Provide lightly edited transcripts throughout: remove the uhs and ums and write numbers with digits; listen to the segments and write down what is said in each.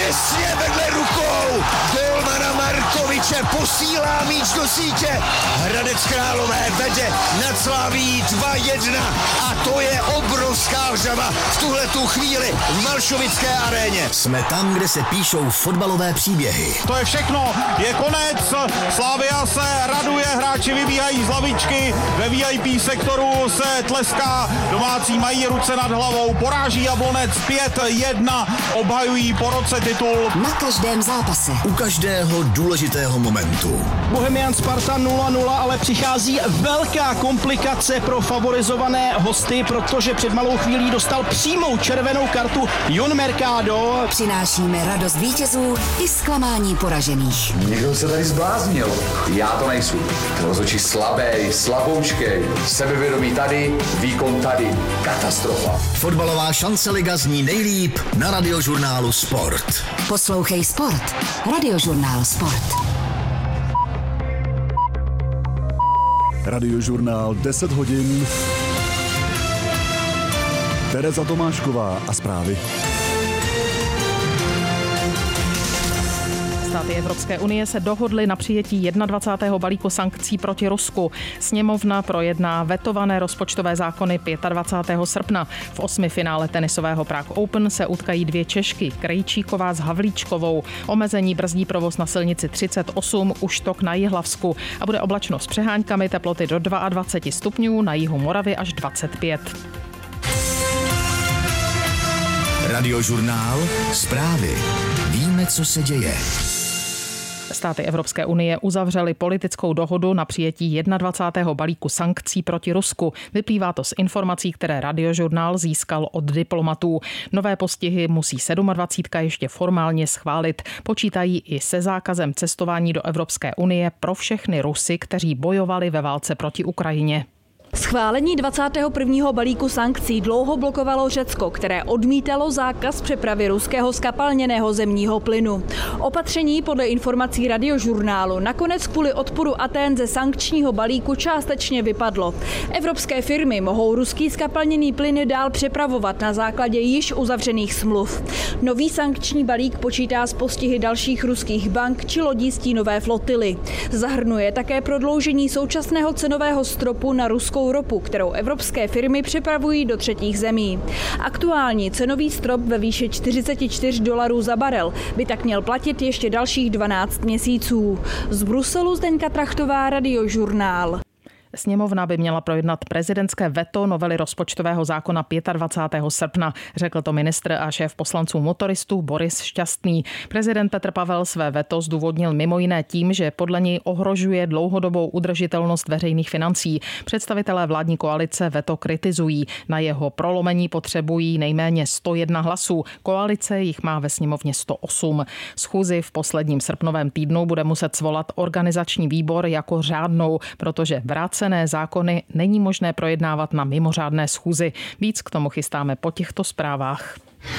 těsně vedle rukou golmana Markoviče, posílá míč do sítě. Hradec Králové vede nad Slavií 2-1 a to je obrovská řava v tuhletu chvíli v Malšovické aréně. Jsme tam, kde se píšou fotbalové příběhy. To je všechno, je konec, Slavia se raduje, hráči vybíhají z lavičky, ve VIP sektoru se tleská, domácí mají ruce nad hlavou, poráží Jablonec 5-1, obhajují po roce titul. Na každém zápase. U každého důležitého momentu. Bohemian Sparta 0-0, ale přichází velká komplikace pro favorizované hosty, protože před malou chvílí dostal přímou červenou kartu Jon Mercado. Přinášíme radost vítězů i zklamání poražených. Někdo se tady zbláznil. Já to nejsou. Rozhodčí slabý, slaboučkej, sebevědomí tady, výkon tady. Katastrofa. Fotbalová šance liga zní nejlíp na Radiožurnálu Sport. Poslouchej Sport. Radiožurnál Sport. Radiožurnál 10 hodin. Tereza Tomášková a zprávy. Státy Evropské unie se dohodly na přijetí 21. balíku sankcí proti Rusku. Sněmovna projedná vetované rozpočtové zákony 25. srpna. V 8. finále tenisového Prague Open se utkají dvě Češky, Krejčíková s Havlíčkovou. Omezení brzdí provoz na silnici 38, Uštok na Jihlavsku a bude oblačno s přeháňkami, teploty do 22 stupňů, na jihu Moravy až 25. Radiožurnál Zprávy. Víme, co se děje. Státy Evropské unie uzavřely politickou dohodu na přijetí 21. balíku sankcí proti Rusku. Vyplývá to z informací, které Radiožurnál získal od diplomatů. Nové postihy musí 27. ještě formálně schválit. Počítají i se zákazem cestování do Evropské unie pro všechny Rusy, kteří bojovali ve válce proti Ukrajině. Schválení 21. balíku sankcí dlouho blokovalo Řecko, které odmítalo zákaz přepravy ruského zkapalněného zemního plynu. Opatření podle informací Radiožurnálu nakonec kvůli odporu Atén ze sankčního balíku částečně vypadlo. Evropské firmy mohou ruský zkapalněný plyn dál přepravovat na základě již uzavřených smluv. Nový sankční balík počítá s postihy dalších ruských bank či lodí stínové flotily. Zahrnuje také prodloužení současného cenového stropu na ruskou ropu, kterou evropské firmy přepravují do třetích zemí. Aktuální cenový strop ve výši $44 za barel by tak měl platit ještě dalších 12 měsíců. Z Bruselu Zdeňka Trachtová, Radiožurnál. Sněmovna by měla projednat prezidentské veto novely rozpočtového zákona 25. srpna, řekl to ministr a šéf poslanců motoristů Boris Šťastný. Prezident Petr Pavel své veto zdůvodnil mimo jiné tím, že podle něj ohrožuje dlouhodobou udržitelnost veřejných financí. Představitelé vládní koalice veto kritizují. Na jeho prolomení potřebují nejméně 101 hlasů. Koalice jich má ve sněmovně 108. Schůzi v posledním srpnovém týdnu bude muset svolat organizační výbor jako řádnou, protože vrácené zákony není možné projednávat na mimořádné schůzi. Víc k tomu chystáme po těchto zprávách.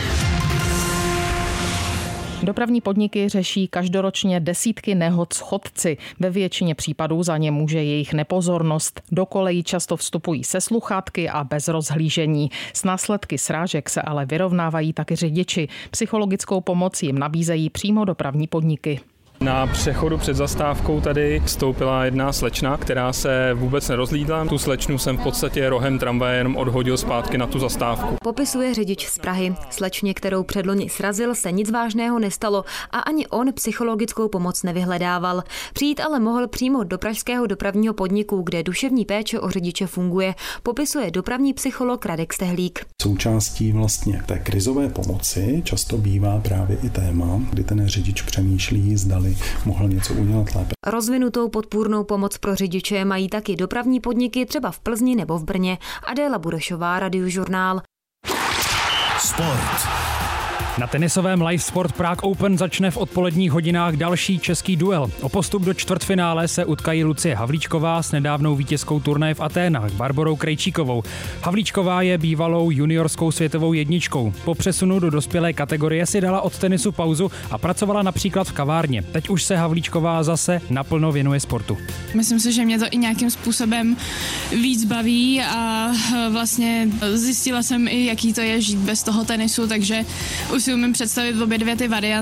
Dopravní podniky řeší každoročně desítky nehod s chodci. Ve většině případů za ně může jejich nepozornost. Do kolejí často vstupují se sluchátky a bez rozhlížení. S následky srážek se ale vyrovnávají taky řidiči. Psychologickou pomoc jim nabízejí přímo dopravní podniky. Na přechodu před zastávkou tady vstoupila jedna slečna, která se vůbec nerozhlídla. Tu slečnu jsem v podstatě rohem tramvaje jenom odhodil zpátky na tu zastávku. Popisuje řidič z Prahy. Slečně, kterou předloni srazil, se nic vážného nestalo a ani on psychologickou pomoc nevyhledával. Přijít ale mohl přímo do pražského dopravního podniku, kde duševní péče o řidiče funguje, popisuje dopravní psycholog Radek Stehlík. Součástí vlastně té krizové pomoci často bývá právě i téma, kdy ten řidič přemýšlí, zdali mohl něco udělat lépe. Rozvinutou podpůrnou pomoc pro řidiče mají taky dopravní podniky třeba v Plzni nebo v Brně. Adéla Budešová, Radiožurnál. Sport. Na tenisovém Live Sport Prague Open začne v odpoledních hodinách další český duel. O postup do čtvrtfinále se utkají Lucie Havlíčková s nedávnou vítězkou turnaje v Aténách Barborou Krejčíkovou. Havlíčková je bývalou juniorskou světovou jedničkou. Po přesunu do dospělé kategorie si dala od tenisu pauzu a pracovala například v kavárně. Teď už se Havlíčková zase naplno věnuje sportu. Myslím si, že mě to i nějakým způsobem víc baví a vlastně zjistila jsem i, jaký to je žít bez toho tenisu, takže už si umím představit obě dvě ty varianty.